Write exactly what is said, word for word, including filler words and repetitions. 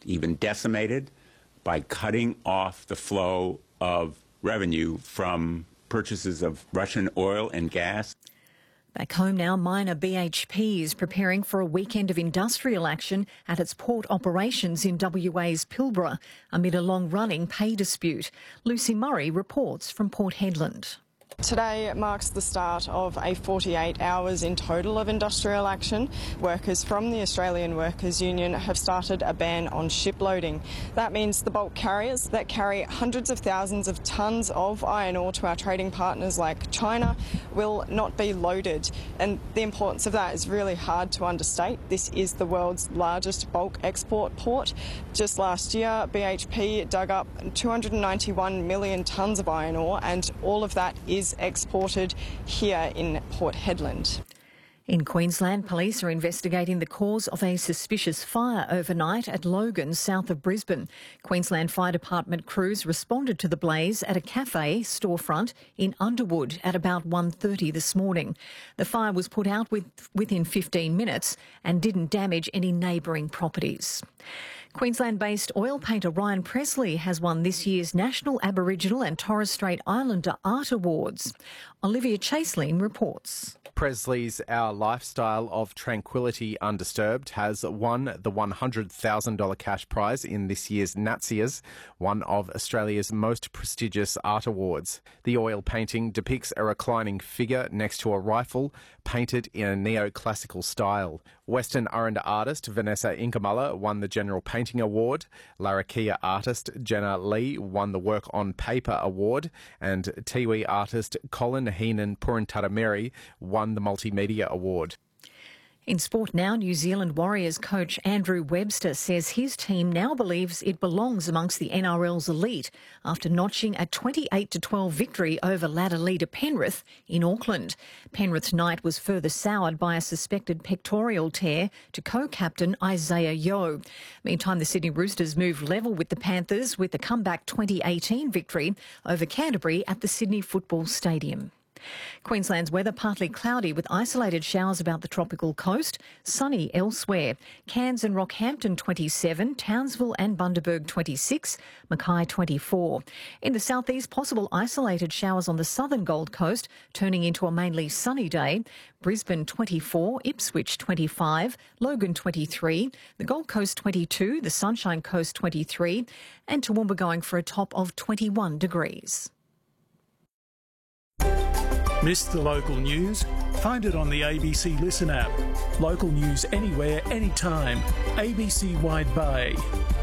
even decimated by cutting off the flow of revenue from purchases of Russian oil and gas. Back home now, miner B H P is preparing for a weekend of industrial action at its port operations in W A's Pilbara amid a long-running pay dispute. Lucy Murray reports from Port Hedland. Today marks the start of a forty-eight hours in total of industrial action. Workers from the Australian Workers Union have started a ban on ship loading. That means the bulk carriers that carry hundreds of thousands of tonnes of iron ore to our trading partners like China will not be loaded. And the importance of that is really hard to understate. This is the world's largest bulk export port. Just last year, B H P dug up two hundred ninety-one million tonnes of iron ore, and all of that is exported here in Port Hedland. In Queensland, police are investigating the cause of a suspicious fire overnight at Logan, south of Brisbane. Queensland Fire Department crews responded to the blaze at a cafe storefront in Underwood at about one thirty this morning. The fire was put out with, within fifteen minutes and didn't damage any neighbouring properties. Queensland-based oil painter Ryan Presley has won this year's National Aboriginal and Torres Strait Islander Art Awards. Olivia Chaseline reports. Presley's Our Lifestyle of Tranquility Undisturbed has won the one hundred thousand dollars cash prize in this year's Natsias, one of Australia's most prestigious art awards. The oil painting depicts a reclining figure next to a rifle, painted in a neoclassical style. Western Aranda artist Vanessa Inkamala won the General Painting Award, Larrakia artist Jenna Lee won the Work on Paper Award, and Tiwi artist Colin Heenan Puruntarameri won the Multimedia Award. In sport now, New Zealand Warriors coach Andrew Webster says his team now believes it belongs amongst the N R L's elite after notching a twenty-eight to twelve victory over ladder leader Penrith in Auckland. Penrith's night was further soured by a suspected pectoral tear to co-captain Isaiah Yeo. Meantime, the Sydney Roosters moved level with the Panthers with the comeback twenty eighteen victory over Canterbury at the Sydney Football Stadium. Queensland's weather partly cloudy with isolated showers about the tropical coast, sunny elsewhere. Cairns and Rockhampton twenty-seven, Townsville and Bundaberg twenty-six, Mackay twenty-four. In the southeast, possible isolated showers on the southern Gold Coast, turning into a mainly sunny day. Brisbane twenty-four, Ipswich twenty-five, Logan twenty-three, the Gold Coast twenty-two, the Sunshine Coast twenty-three, and Toowoomba going for a top of twenty-one degrees. Missed the local news? Find it on the A B C Listen app. Local news anywhere, anytime. A B C Wide Bay.